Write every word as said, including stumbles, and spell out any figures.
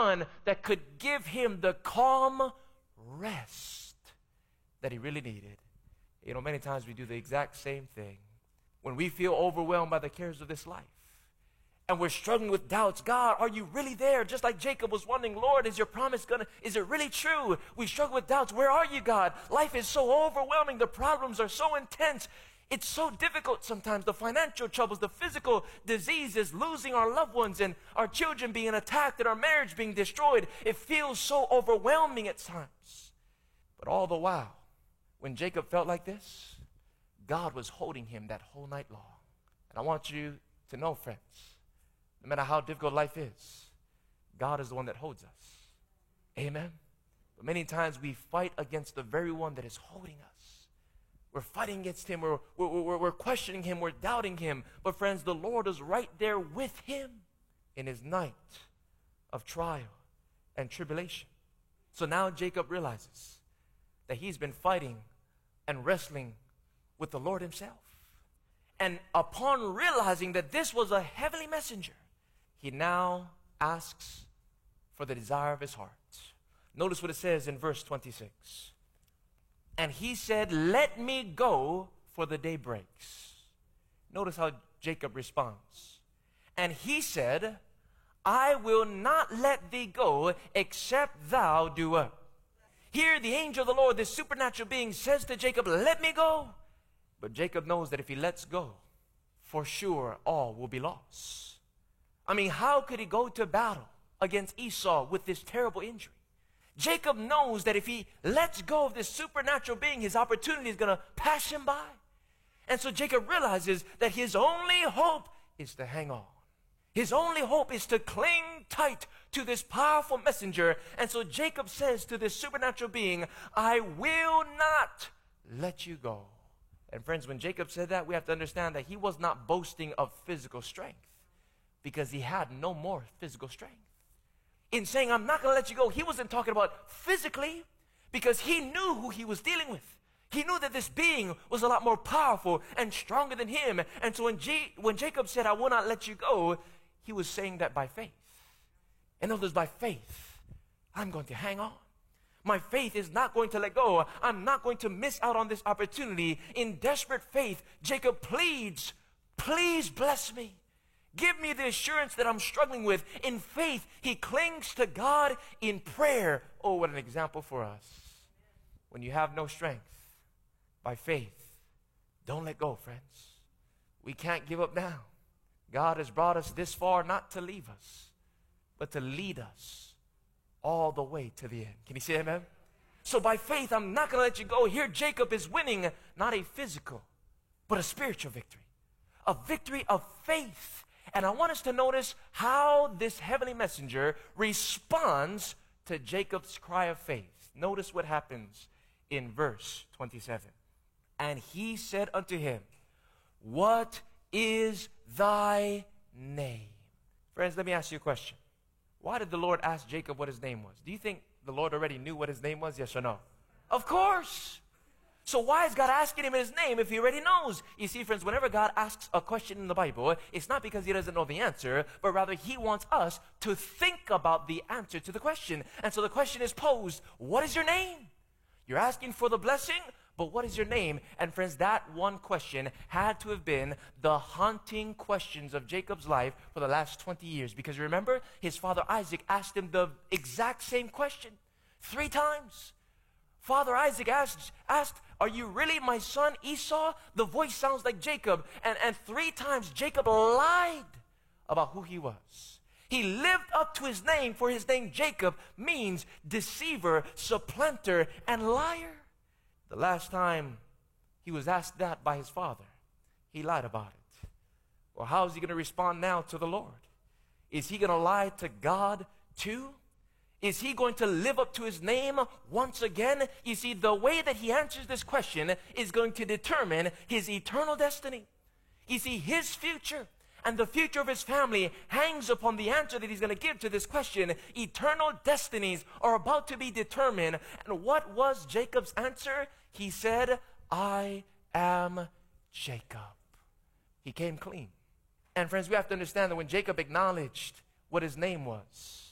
one that could give him the calm rest that he really needed. You know, many times we do the exact same thing. When we feel overwhelmed by the cares of this life and we're struggling with doubts, God, are you really there? Just like Jacob was wondering, Lord, is your promise gonna, is it really true? We struggle with doubts. Where are you, God? Life is so overwhelming. The problems are so intense. It's so difficult sometimes. The financial troubles, the physical diseases, losing our loved ones and our children being attacked and our marriage being destroyed. It feels so overwhelming at times. But all the while, when Jacob felt like this, God was holding him that whole night long. And I want you to know, friends, no matter how difficult life is, God is the one that holds us. Amen? But many times we fight against the very one that is holding us. We're fighting against him. We're, we're, we're, we're questioning him. We're doubting him. But friends, the Lord is right there with him in his night of trial and tribulation. So now Jacob realizes that he's been fighting and wrestling with the Lord himself. And upon realizing that this was a heavenly messenger, he now asks for the desire of his heart. Notice what it says in verse twenty-six. And he said, let me go, for the day breaks. Notice how Jacob responds. And he said, I will not let thee go, except thou do what? Here the angel of the Lord, this supernatural being, says to Jacob, let me go. But Jacob knows that if he lets go, for sure all will be lost. I mean, how could he go to battle against Esau with this terrible injury? Jacob knows that if he lets go of this supernatural being, his opportunity is going to pass him by. And so Jacob realizes that his only hope is to hang on. His only hope is to cling tight to this powerful messenger. And so Jacob says to this supernatural being, I will not let you go. And friends, when Jacob said that, we have to understand that he was not boasting of physical strength because he had no more physical strength. In saying, I'm not going to let you go, he wasn't talking about physically because he knew who he was dealing with. He knew that this being was a lot more powerful and stronger than him. And so when, G- when Jacob said, I will not let you go, he was saying that by faith. In other words, by faith, I'm going to hang on. My faith is not going to let go. I'm not going to miss out on this opportunity. In desperate faith, Jacob pleads, please bless me. Give me the assurance that I'm struggling with. In faith, he clings to God in prayer. Oh, what an example for us. When you have no strength, by faith, don't let go, friends. We can't give up now. God has brought us this far not to leave us, but to lead us all the way to the end. Can you say amen? So by faith, I'm not going to let you go. Here, Jacob is winning not a physical, but a spiritual victory. A victory of faith. And I want us to notice how this heavenly messenger responds to Jacob's cry of faith. Notice what happens in verse twenty-seven. And he said unto him, what is thy name? Friends, let me ask you a question. Why did the Lord ask Jacob what his name was? Do you think the Lord already knew what his name was? Yes or no? Of course. So why is God asking him his name if he already knows? You see, friends, whenever God asks a question in the Bible, it's not because he doesn't know the answer, but rather he wants us to think about the answer to the question. And so the question is posed, what is your name? You're asking for the blessing, but what is your name? And friends, that one question had to have been the haunting questions of Jacob's life for the last twenty years. Because remember, his father Isaac asked him the exact same question three times. Father Isaac asked, asked, are you really my son Esau? The voice sounds like Jacob. And, and three times Jacob lied about who he was. He lived up to his name, for his name Jacob means deceiver, supplanter, and liar. The last time he was asked that by his father, he lied about it. Well, how is he going to respond now to the Lord? Is he going to lie to God too? Is he going to live up to his name once again? You see, the way that he answers this question is going to determine his eternal destiny. You see, his future and the future of his family hangs upon the answer that he's going to give to this question. Eternal destinies are about to be determined. And what was Jacob's answer? He said, I am Jacob. He came clean. And friends, we have to understand that when Jacob acknowledged what his name was,